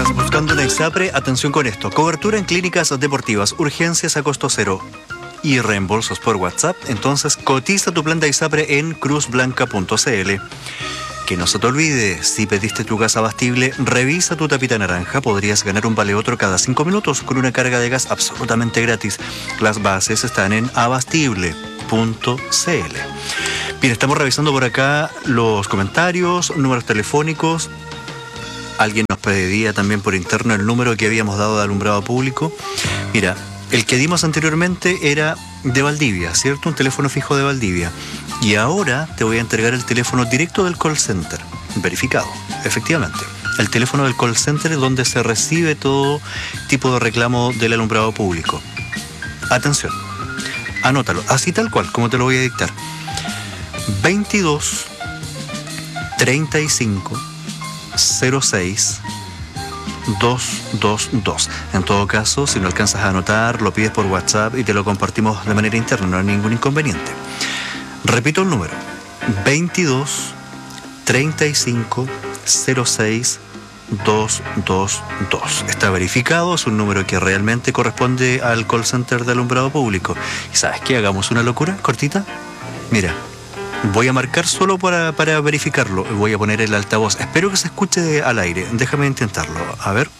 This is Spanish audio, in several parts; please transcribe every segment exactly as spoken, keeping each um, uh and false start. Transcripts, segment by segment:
¿Estás buscando una ISAPRE? Atención con esto. Cobertura en clínicas deportivas, urgencias a costo cero y reembolsos por WhatsApp. Entonces cotiza tu plan de ISAPRE en cruz blanca punto c l. Que no se te olvide, si pediste tu gas abastible, revisa tu tapita naranja. Podrías ganar un vale otro cada cinco minutos con una carga de gas absolutamente gratis. Las bases están en abastible punto c l. Bien, estamos revisando por acá los comentarios, números telefónicos. Alguien nos pedía también por interno el número que habíamos dado de alumbrado público. Mira, el que dimos anteriormente era de Valdivia, ¿cierto? Un teléfono fijo de Valdivia. Y ahora te voy a entregar el teléfono directo del call center, verificado, efectivamente. El teléfono del call center donde se recibe todo tipo de reclamo del alumbrado público. Atención, anótalo, así tal cual, como te lo voy a dictar. veintidós, treinta y cinco, cero seis, doscientos veintidós. En todo caso, si no alcanzas a anotar, lo pides por WhatsApp y te lo compartimos de manera interna, no hay ningún inconveniente. Repito el número: veintidós, treinta y cinco, cero seis, doscientos veintidós. Está verificado, es un número que realmente corresponde al call center de alumbrado público. ¿Y sabes qué? Hagamos una locura cortita. Mira, voy a marcar solo para, para verificarlo. Voy a poner el altavoz. Espero que se escuche al aire. Déjame intentarlo. A ver.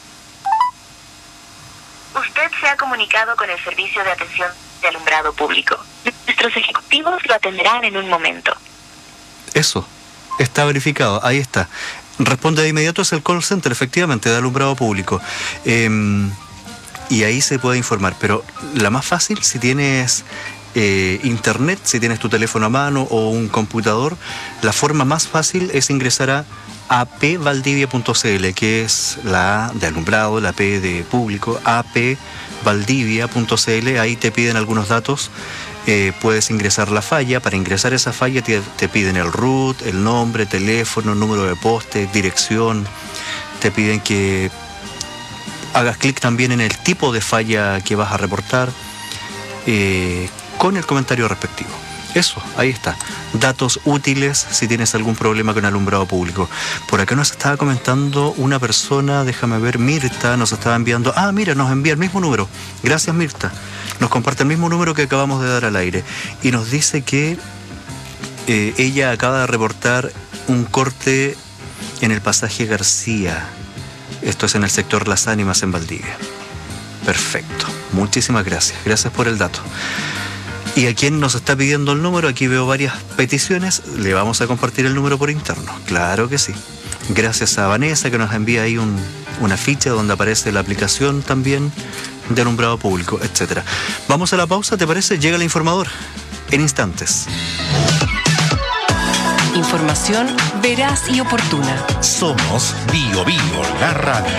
Usted se ha comunicado con el servicio de atención de alumbrado público. Nuestros ejecutivos lo atenderán en un momento. Eso. Está verificado. Ahí está. Responde de inmediato, es el call center, efectivamente, de alumbrado público. Eh, y ahí se puede informar. Pero la más fácil, si tienes... Eh, internet, si tienes tu teléfono a mano o un computador, la forma más fácil es ingresar a a p valdivia punto c l, que es la A de alumbrado, la P de público, a p valdivia punto c l. Ahí te piden algunos datos, eh, puedes ingresar la falla. Para ingresar esa falla te, te piden el root, el nombre, teléfono, número de poste, dirección. Te piden que hagas clic también en el tipo de falla que vas a reportar, eh, con el comentario respectivo. Eso, ahí está. Datos útiles si tienes algún problema con alumbrado público. Por acá nos estaba comentando una persona, déjame ver, Mirta, nos estaba enviando... Ah, mira, nos envía el mismo número. Gracias, Mirta. Nos comparte el mismo número que acabamos de dar al aire. Y nos dice que eh, ella acaba de reportar un corte en el pasaje García. Esto es en el sector Las Ánimas, en Valdivia. Perfecto. Muchísimas gracias. Gracias por el dato. Y a quien nos está pidiendo el número, aquí veo varias peticiones, le vamos a compartir el número por interno. Claro que sí. Gracias a Vanessa, que nos envía ahí un, una ficha donde aparece la aplicación también de alumbrado público, etcétera. Vamos a la pausa, ¿te parece? Llega el informador en instantes. Información veraz y oportuna. Somos Bio Bio, la radio.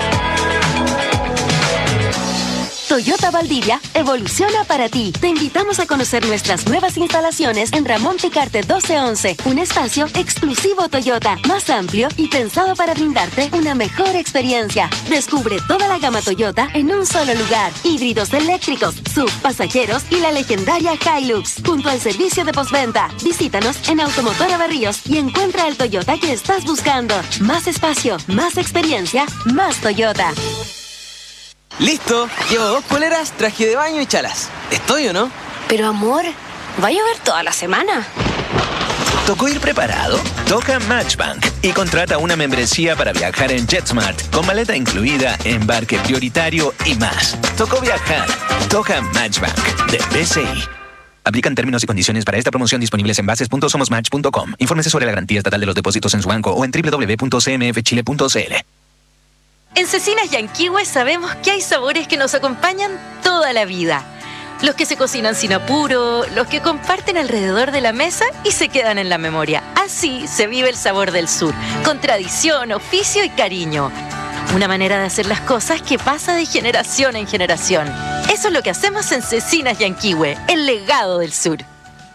Toyota Valdivia evoluciona para ti. Te invitamos a conocer nuestras nuevas instalaciones en Ramón Picarte doce once, un espacio exclusivo Toyota, más amplio y pensado para brindarte una mejor experiencia. Descubre toda la gama Toyota en un solo lugar. Híbridos eléctricos, S U V, pasajeros y la legendaria Hilux. Junto al servicio de postventa. Visítanos en Automotora Berríos y encuentra el Toyota que estás buscando. Más espacio, más experiencia, más Toyota. Listo, llevo dos poleras, traje de baño y chalas. ¿Estoy o no? Pero amor, ¿va a llover toda la semana? ¿Tocó ir preparado? Toca Matchbank y contrata una membresía para viajar en JetSmart con maleta incluida, embarque prioritario y más. Tocó viajar. Toca Matchbank de B C I. Aplican términos y condiciones para esta promoción disponibles en bases punto somos match punto com. Infórmese sobre la garantía estatal de los depósitos en su banco o en doble u doble u doble u punto c m f chile punto c l. En Cecinas Yanquihue sabemos que hay sabores que nos acompañan toda la vida. Los que se cocinan sin apuro, los que comparten alrededor de la mesa y se quedan en la memoria. Así se vive el sabor del sur, con tradición, oficio y cariño. Una manera de hacer las cosas que pasa de generación en generación. Eso es lo que hacemos en Cecinas Yanquihue, el legado del sur.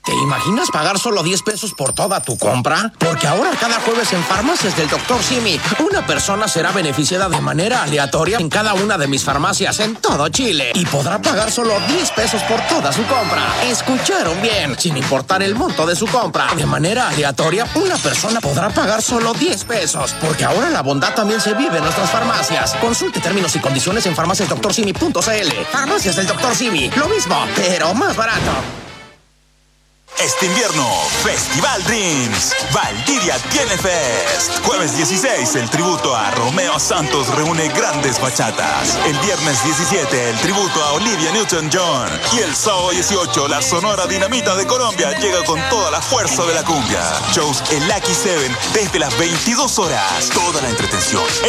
¿Te imaginas pagar solo diez pesos por toda tu compra? Porque ahora cada jueves en Farmacias del doctor Simi, una persona será beneficiada de manera aleatoria en cada una de mis farmacias en todo Chile y podrá pagar solo diez pesos por toda su compra. ¿Escucharon bien? Sin importar el monto de su compra. De manera aleatoria, una persona podrá pagar solo diez pesos. Porque ahora la bondad también se vive en nuestras farmacias. Consulte términos y condiciones en farmacias doctor simi punto c l. Farmacias del doctor Simi. Lo mismo, pero más barato. Este invierno, Festival Dreams. Valdivia tiene Fest. Jueves dieciséis, el tributo a Romeo Santos reúne grandes bachatas. El viernes diecisiete, el tributo a Olivia Newton-John. Y el sábado dieciocho, la Sonora Dinamita de Colombia llega con toda la fuerza de la cumbia. Shows en Lucky Seven desde las veintidós horas. Toda la entretención